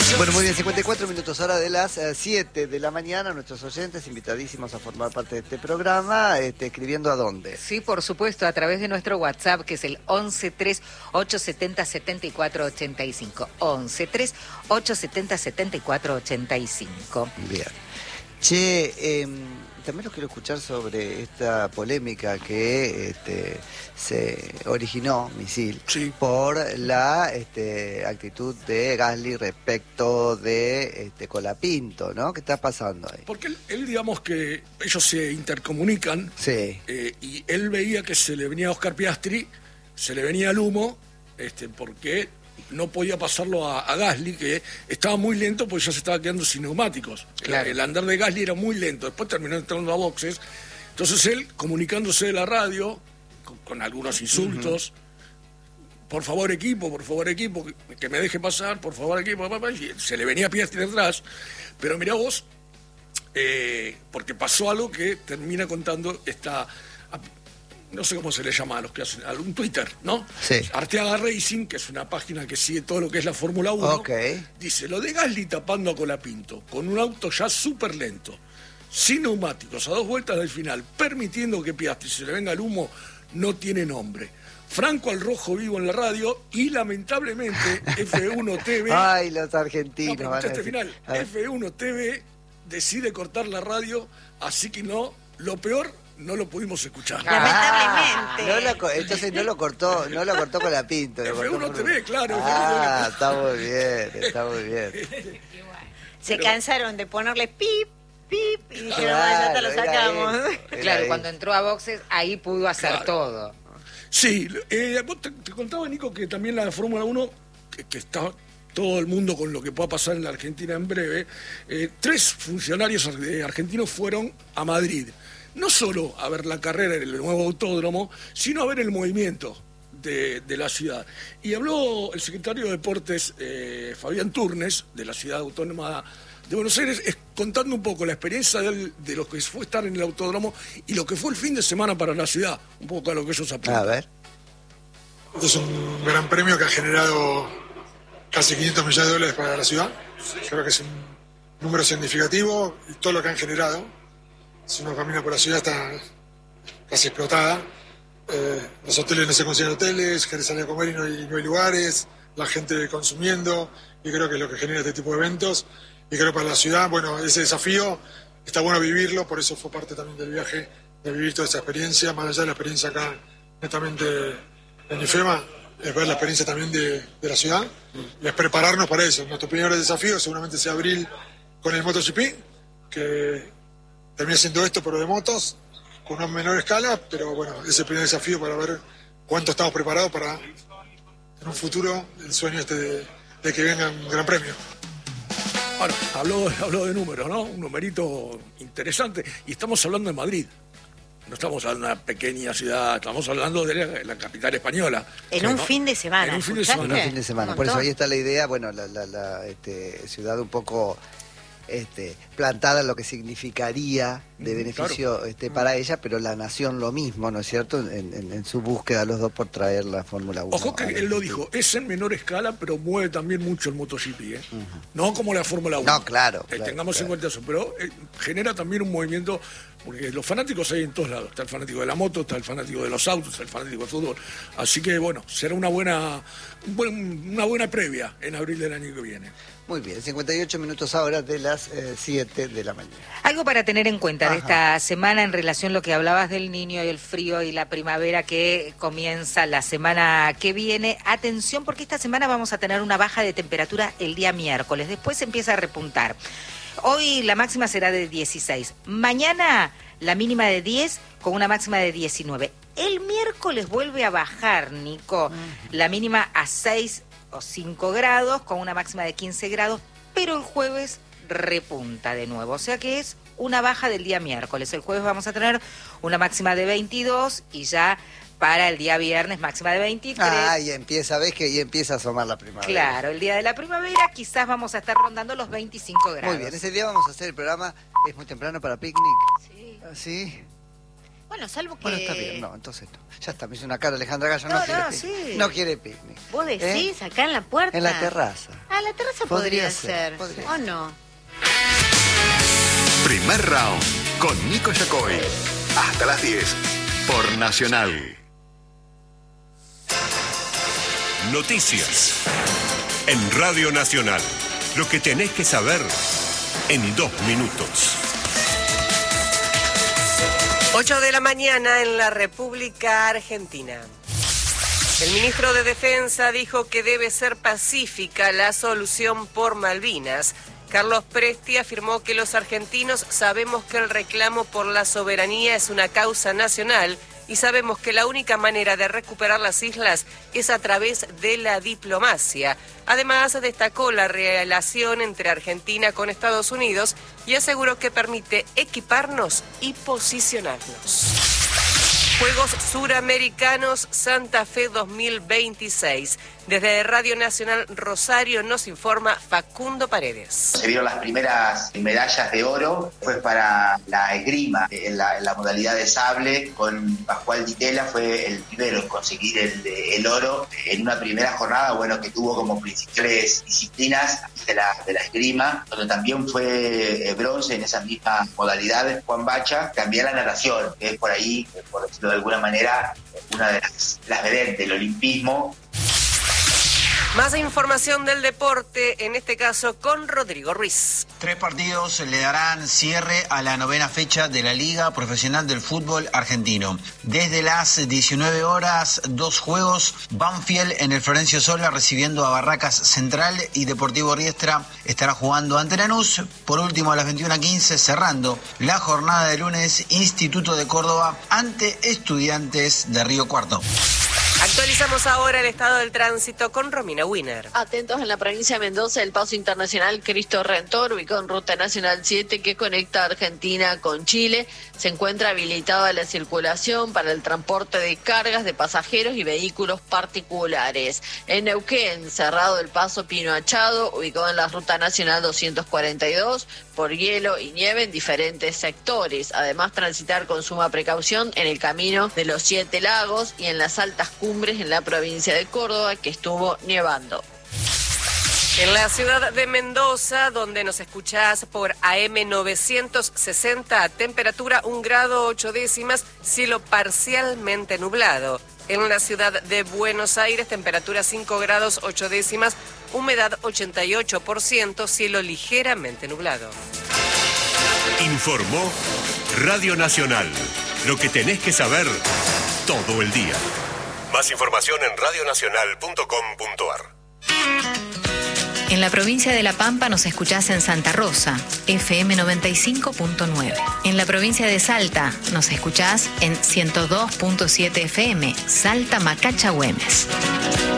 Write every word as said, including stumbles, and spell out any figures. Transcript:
Bueno, muy bien, cincuenta y cuatro minutos, hora de las eh, siete de la mañana. Nuestros oyentes invitadísimos a formar parte de este programa, este, escribiendo a dónde. Sí, por supuesto, a través de nuestro WhatsApp, que es el once tres ocho setenta setenta y cuatro ochenta y cinco. once tres ocho setenta setenta y cuatro ochenta y cinco. Bien. Che, eh, también los quiero escuchar sobre esta polémica que este, se originó, Misil, sí. por la este, actitud de Gasly respecto de este, Colapinto, ¿no? ¿Qué está pasando ahí? Porque él, él digamos que ellos se intercomunican, sí. eh, y él veía que se le venía a Oscar Piastri, se le venía el humo, este, porque no podía pasarlo a, a Gasly, que estaba muy lento porque ya se estaba quedando sin neumáticos. Claro. El, el andar de Gasly era muy lento, después terminó entrando a boxes. Entonces él, comunicándose de la radio, con, con algunos insultos, uh-huh. por favor equipo, por favor equipo, que, que me deje pasar, por favor equipo, papá, y se le venía Piastri detrás. Pero mirá vos, eh, porque pasó algo que termina contando esta... no sé cómo se le llama a los que hacen, algún Twitter, ¿no? Sí. Arteaga Racing, que es una página que sigue todo lo que es la Fórmula uno, okay. dice, lo de Gasly tapando a Colapinto, con un auto ya súper lento, sin neumáticos, a dos vueltas del final, permitiendo que Piastri se le venga el humo, no tiene nombre. Franco al rojo vivo en la radio y lamentablemente F uno T V... Ay, los argentinos. No, pero este final, F uno T V decide cortar la radio, así que no, lo peor... no lo pudimos escuchar. Lamentablemente. Ah, no lo, entonces no lo cortó, no lo cortó Colapinto. F uno T V, claro. Ah, está muy bien, está muy bien. Se Pero, cansaron de ponerle pip, pip, y dijeron, claro, ya te lo sacamos. Él, claro, cuando entró a boxes, ahí pudo hacer claro. todo. Sí, eh, vos te, te contaba, Nico, que también la Fórmula uno, que, que está todo el mundo con lo que pueda pasar en la Argentina en breve, eh, tres funcionarios argentinos fueron a Madrid. No solo a ver la carrera en el nuevo autódromo, sino a ver el movimiento de, de la ciudad. Y habló el secretario de Deportes, eh, Fabián Turnes, de la Ciudad Autónoma de Buenos Aires, es, contando un poco la experiencia de, él, de lo que fue estar en el autódromo y lo que fue el fin de semana para la ciudad, un poco a lo que ellos apuntan. A ver. Este es un gran premio que ha generado casi quinientos millones de dólares para la ciudad. Creo que es un número significativo y todo lo que han generado. Si uno camina por la ciudad está casi explotada. Eh, los hoteles no se consideran hoteles, querés salir a comer y no hay, no hay lugares, la gente consumiendo, y creo que es lo que genera este tipo de eventos. Y creo que para la ciudad, bueno, ese desafío está bueno vivirlo, por eso fue parte también del viaje, de vivir toda esa experiencia, más allá de la experiencia acá netamente en IFEMA, es ver la experiencia también de, de la ciudad, y es prepararnos para eso. Nuestro primer desafío seguramente sea abril con el MotoGP, que termina siendo esto, pero de motos, con una menor escala, pero bueno, ese es el primer desafío para ver cuánto estamos preparados para, en un futuro, el sueño este de, de que venga un gran premio. Bueno, habló, habló de números, ¿no? Un numerito interesante. Y estamos hablando de Madrid. No estamos hablando de una pequeña ciudad, estamos hablando de la, la capital española. En ¿no? un fin de semana. En un fin de semana. En un fin de semana. Por eso ahí está la idea, bueno, la, la, la este, ciudad un poco... Este, plantada en lo que significaría de beneficio claro. este, para ella, pero la nación lo mismo, ¿no es cierto? En, en, en su búsqueda los dos por traer la Fórmula uno. Ojo que él lo dijo, es en menor escala, pero mueve también mucho el MotoGP, ¿eh? Uh-huh. No como la Fórmula uno. No, claro. Eh, claro tengamos claro. en cuenta eso, pero eh, genera también un movimiento, porque los fanáticos hay en todos lados. Está el fanático de la moto, está el fanático de los autos, está el fanático del fútbol. Así que, bueno, será una buena, un buen, una buena previa en abril del año que viene. Muy bien, cincuenta y ocho minutos ahora de las eh, siete de la mañana. Algo para tener en cuenta Ajá. de esta semana en relación a lo que hablabas del niño y el frío y la primavera que comienza la semana que viene. Atención, porque esta semana vamos a tener una baja de temperatura el día miércoles. Después empieza a repuntar. Hoy la máxima será de dieciséis. Mañana la mínima de diez con una máxima de diecinueve. El miércoles vuelve a bajar, Nico. Uh-huh. La mínima a seis o cinco grados con una máxima de quince grados, pero el jueves repunta de nuevo, o sea que es una baja del día miércoles. El jueves vamos a tener una máxima de veintidós y ya para el día viernes máxima de veintitrés. Ah, y empieza, ves que y empieza a asomar la primavera. Claro, el día de la primavera quizás vamos a estar rondando los veinticinco grados. Muy bien, ese día vamos a hacer el programa, es muy temprano para picnic. Sí. ¿Sí? Bueno, salvo que... Bueno, está bien, no, entonces no. Ya está, me hizo una cara Alejandra Gallo, no, No, quiere no, picnic. sí. No quiere picnic. ¿Vos decís ¿Eh? acá en la puerta? En la terraza. Ah, Ah, la terraza podría, podría ser, ser. Podría. ¿O no? Primer round con Nico Yacoy. Hasta las diez por Nacional. Noticias en Radio Nacional. Lo que tenés que saber en dos minutos. ocho de la mañana en la República Argentina. El ministro de Defensa dijo que debe ser pacífica la solución por Malvinas. Carlos Presti afirmó que los argentinos sabemos que el reclamo por la soberanía es una causa nacional y sabemos que la única manera de recuperar las islas es a través de la diplomacia. Además, destacó la relación entre Argentina con Estados Unidos y aseguró que permite equiparnos y posicionarnos. Juegos Suramericanos Santa Fe dos mil veintiséis. Desde Radio Nacional Rosario nos informa Facundo Paredes. Se vieron las primeras medallas de oro, fue para la esgrima, en la, en la modalidad de sable, con Pascual Di Tella fue el primero en conseguir el, el oro en una primera jornada, bueno, que tuvo como principales disciplinas de la, de la esgrima, donde también fue bronce en esa misma modalidad Juan Bacha, también la natación, que es por ahí, por decirlo de alguna manera, una de las, las vedettes del olimpismo. Más información del deporte, en este caso con Rodrigo Ruiz. Tres partidos le darán cierre a la novena fecha de la Liga Profesional del Fútbol Argentino. Desde las diecinueve horas, dos juegos. Banfield en el Florencio Sola recibiendo a Barracas Central y Deportivo Riestra estará jugando ante Lanús. Por último, a las veintiuna quince, cerrando la jornada de lunes, Instituto de Córdoba ante Estudiantes de Río Cuarto. Actualizamos ahora el estado del tránsito con Romina Wiener. Atentos en la provincia de Mendoza, el paso internacional Cristo Redentor, ubicado en Ruta Nacional siete, que conecta Argentina con Chile. Se encuentra habilitada la circulación para el transporte de cargas de pasajeros y vehículos particulares. En Neuquén, cerrado el paso Pino Achado, ubicado en la Ruta Nacional doscientos cuarenta y dos, por hielo y nieve en diferentes sectores. Además, transitar con suma precaución en el camino de los Siete Lagos y en las altas cumbres en la provincia de Córdoba, que estuvo nevando. En la ciudad de Mendoza, donde nos escuchás por A M novecientos sesenta, temperatura un grado ocho décimas, cielo parcialmente nublado. En la ciudad de Buenos Aires, temperatura cinco grados ocho décimas, humedad ochenta y ocho por ciento, cielo ligeramente nublado. Informó Radio Nacional. Lo que tenés que saber todo el día. Más información en radio nacional punto com punto a r. En la provincia de La Pampa nos escuchás en Santa Rosa, F M noventa y cinco punto nueve. En la provincia de Salta nos escuchás en ciento dos punto siete F M, Salta Macacha Güemes.